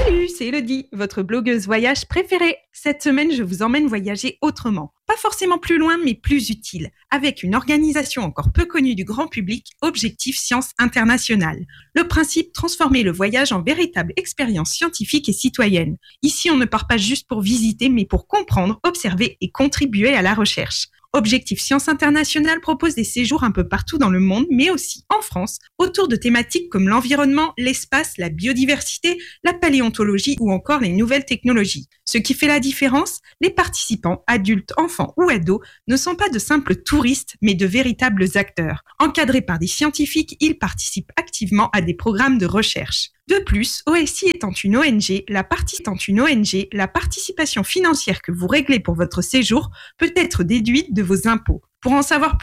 Salut, c'est Elodie, votre blogueuse voyage préférée. Cette semaine, je vous emmène voyager autrement. Pas forcément plus loin, mais plus utile. Avec une organisation encore peu connue du grand public, Objectif Science Internationale. Le principe, transformer le voyage en véritable expérience scientifique et citoyenne. Ici, on ne part pas juste pour visiter, mais pour comprendre, observer et contribuer à la recherche. Objectif Science Internationale propose des séjours un peu partout dans le monde, mais aussi en France, autour de thématiques comme l'environnement, l'espace, la biodiversité, la paléontologie ou encore les nouvelles technologies. Ce qui fait la différence, les participants, adultes, enfants ou ados, ne sont pas de simples touristes, mais de véritables acteurs. Encadrés par des scientifiques, ils participent activement à des programmes de recherche. De plus, OSI étant une ONG, la participation financière que vous réglez pour votre séjour peut être déduite de vos impôts. Pour en savoir plus